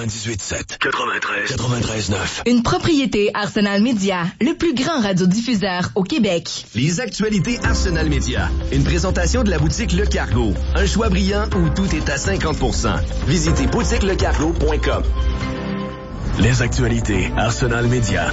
98.7. 93.9. Une propriété Arsenal Média, le plus grand radiodiffuseur au Québec. Les actualités Arsenal Média. Une présentation de la boutique Le Cargo. Un choix brillant où tout est à 50%. Visitez boutiquelecargo.com. Les actualités Arsenal Média.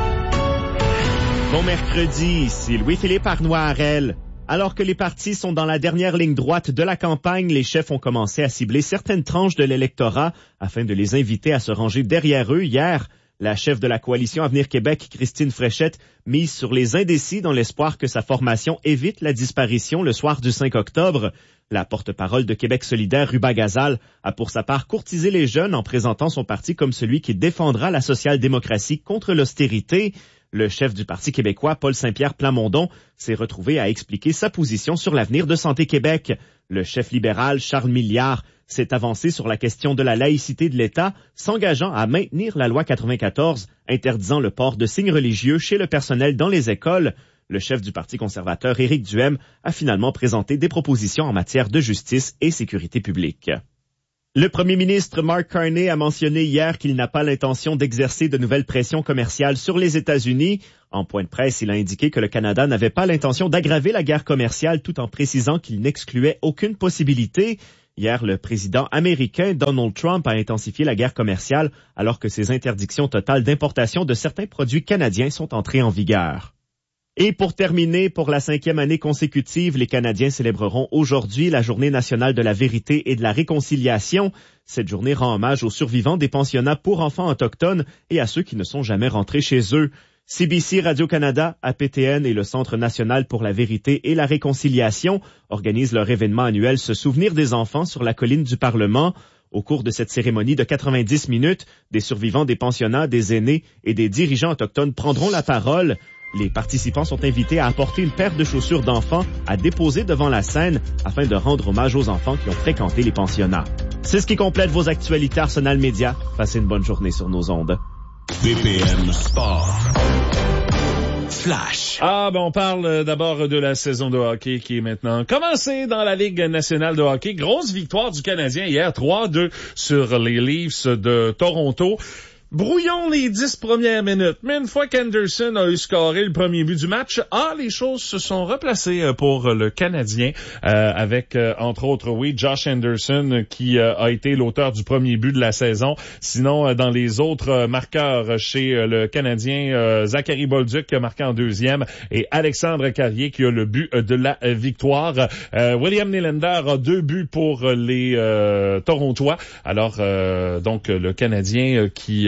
Bon mercredi, ici Louis-Philippe Arnois-Harel. Alors que les partis sont dans la dernière ligne droite de la campagne, les chefs ont commencé à cibler certaines tranches de l'électorat afin de les inviter à se ranger derrière eux. Hier, la chef de la coalition Avenir Québec, Christine Fréchette, mise sur les indécis dans l'espoir que sa formation évite la disparition le soir du 5 octobre. La porte-parole de Québec solidaire, Ruba Gazal, a pour sa part courtisé les jeunes en présentant son parti comme celui qui défendra la social-démocratie contre l'austérité. Le chef du Parti québécois, Paul Saint-Pierre Plamondon, s'est retrouvé à expliquer sa position sur l'avenir de Santé Québec. Le chef libéral, Charles Milliard, s'est avancé sur la question de la laïcité de l'État, s'engageant à maintenir la loi 94, interdisant le port de signes religieux chez le personnel dans les écoles. Le chef du Parti conservateur, Éric Duhem, a finalement présenté des propositions en matière de justice et sécurité publique. Le premier ministre Mark Carney a mentionné hier qu'il n'a pas l'intention d'exercer de nouvelles pressions commerciales sur les États-Unis. En point de presse, il a indiqué que le Canada n'avait pas l'intention d'aggraver la guerre commerciale tout en précisant qu'il n'excluait aucune possibilité. Hier, le président américain Donald Trump a intensifié la guerre commerciale alors que ses interdictions totales d'importation de certains produits canadiens sont entrées en vigueur. Et pour terminer, pour la 5e année consécutive, les Canadiens célébreront aujourd'hui la Journée nationale de la vérité et de la réconciliation. Cette journée rend hommage aux survivants des pensionnats pour enfants autochtones et à ceux qui ne sont jamais rentrés chez eux. CBC Radio-Canada, APTN et le Centre national pour la vérité et la réconciliation organisent leur événement annuel Se souvenir des enfants sur la colline du Parlement. Au cours de cette cérémonie de 90 minutes, des survivants des pensionnats, des aînés et des dirigeants autochtones prendront la parole. Les participants sont invités à apporter une paire de chaussures d'enfants à déposer devant la scène afin de rendre hommage aux enfants qui ont fréquenté les pensionnats. C'est ce qui complète vos actualités Arsenal Média. Passez une bonne journée sur nos ondes. BPM Sport. Flash. On parle d'abord de la saison de hockey qui est maintenant commencée dans la Ligue nationale de hockey. Grosse victoire du Canadien hier, 3-2 sur les Leafs de Toronto. Brouillons les 10 premières minutes, mais une fois qu'Anderson a eu scoré le premier but du match, les choses se sont replacées pour le Canadien, avec, entre autres, Josh Anderson qui a été l'auteur du premier but de la saison. Sinon, dans les autres marqueurs chez le Canadien, Zachary Bolduc qui a marqué en deuxième et Alexandre Carrier qui a le but de la victoire. William Nylander a 2 buts pour les Torontois. Alors, donc, le Canadien qui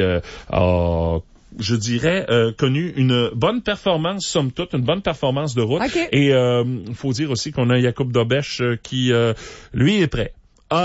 a, je dirais, connu une bonne performance, somme toute, une bonne performance de route. Okay. Et il faut dire aussi qu'on a Jakub Dobeš qui, lui, est prêt.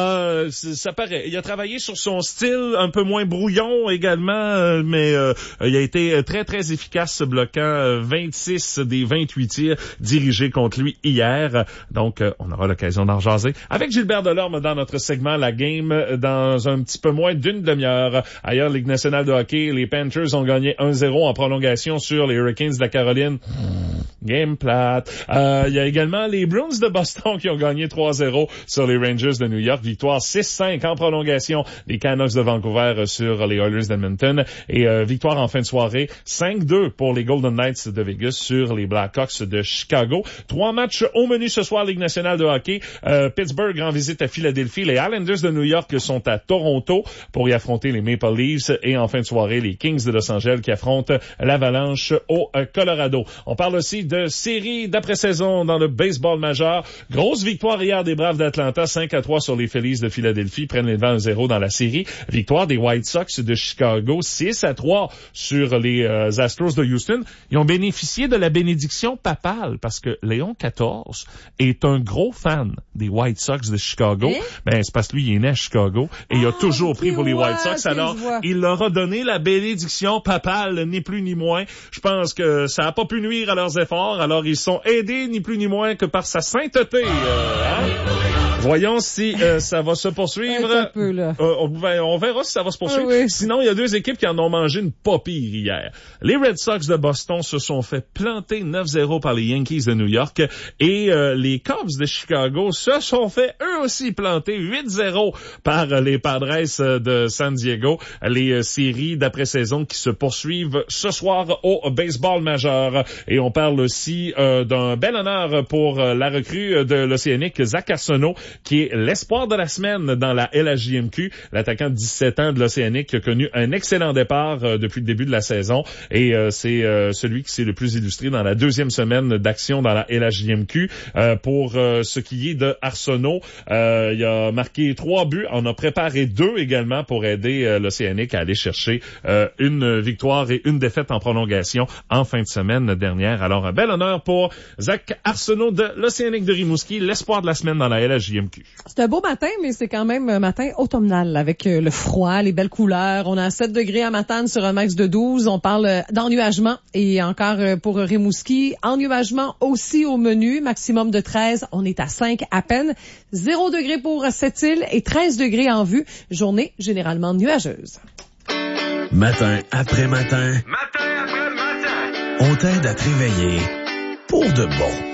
Ça paraît. Il a travaillé sur son style un peu moins brouillon également, mais il a été très, très efficace, bloquant 26 des 28 tirs dirigés contre lui hier. Donc, on aura l'occasion d'en jaser avec Gilbert Delorme dans notre segment La Game dans un petit peu moins d'une demi-heure. Ailleurs, Ligue nationale de hockey, les Panthers ont gagné 1-0 en prolongation sur les Hurricanes de la Caroline. Game plate. Il y a également les Bruins de Boston qui ont gagné 3-0 sur les Rangers de New York. Victoire 6-5 en prolongation des Canucks de Vancouver sur les Oilers d'Edmonton. Et victoire en fin de soirée 5-2 pour les Golden Knights de Vegas sur les Blackhawks de Chicago. 3 matchs au menu ce soir, Ligue nationale de hockey. Pittsburgh en visite à Philadelphie. Les Islanders de New York sont à Toronto pour y affronter les Maple Leafs. Et en fin de soirée, les Kings de Los Angeles qui affrontent l'Avalanche au Colorado. On parle aussi de série d'après-saison dans le baseball majeur. Grosse victoire hier des Braves d'Atlanta, 5-3 sur les Phillies de Philadelphie, prennent les devants 1-0 dans la série. Victoire des White Sox de Chicago, 6-3 sur les Astros de Houston. Ils ont bénéficié de la bénédiction papale parce que Léon XIV est un gros fan des White Sox de Chicago. C'est parce que lui, il est né à Chicago et il a toujours pris pour les White Sox. Alors, il leur a donné la bénédiction papale, ni plus ni moins. Je pense que ça n'a pas pu nuire à leurs efforts fort. Alors, ils sont aidés ni plus ni moins que par sa sainteté. Voyons si ça va se poursuivre. Un peu, là. On verra si ça va se poursuivre. Oui. Sinon, il y a deux équipes qui en ont mangé une pas pire hier. Les Red Sox de Boston se sont fait planter 9-0 par les Yankees de New York et les Cubs de Chicago se sont fait eux aussi planter 8-0 par les Padres de San Diego. Les séries d'après-saison qui se poursuivent ce soir au baseball majeur. Et on parle aussi d'un bel honneur pour la recrue de l'Océanique, Zach Arsenault, qui est l'espoir de la semaine dans la LHJMQ. L'attaquant de 17 ans de l'Océanique qui a connu un excellent départ depuis le début de la saison et c'est celui qui s'est le plus illustré dans la deuxième semaine d'action dans la LHJMQ. Pour ce qui est de Arsenault, il a marqué 3 buts, en a préparé 2 également pour aider l'Océanique à aller chercher une victoire et une défaite en prolongation en fin de semaine dernière. Alors un bel honneur pour Zach Arsenault de l'Océanique de Rimouski, l'espoir de la semaine dans la LHJMQ. C'est un beau matin, mais c'est quand même un matin automnal avec le froid, les belles couleurs. On a 7 degrés à Matane sur un max de 12. On parle d'ennuagement et encore pour Rimouski, ennuagement aussi au menu, maximum de 13. On est à 5 à peine. 0 degrés pour Sept-Îles et 13 degrés en vue. Journée généralement nuageuse. Matin après matin. Matin après matin. On t'aide à te réveiller pour de bon.